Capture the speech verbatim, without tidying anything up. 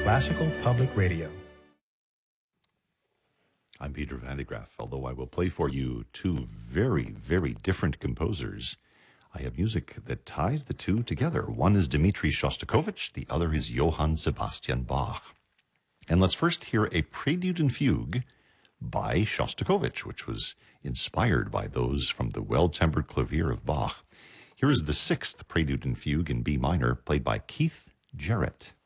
Classical Public Radio. I'm Peter Van de Graaff. Although I will play for you two very, very different composers, I have music that ties the two together. One is Dmitri Shostakovich, the other is Johann Sebastian Bach. And let's first hear a prelude and fugue by Shostakovich, which was inspired by those from the Well-Tempered Clavier of Bach. Here is the sixth prelude and fugue in B minor, played by Keith Jarrett.